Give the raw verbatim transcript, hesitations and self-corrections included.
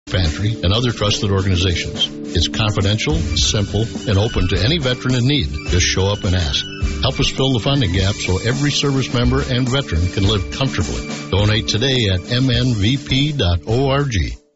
Pantry, and other trusted organizations. It's confidential, simple, and open to any veteran in need. Just show up and ask. Help us fill the funding gap so every service member and veteran can live comfortably. Donate today at m n v p dot org.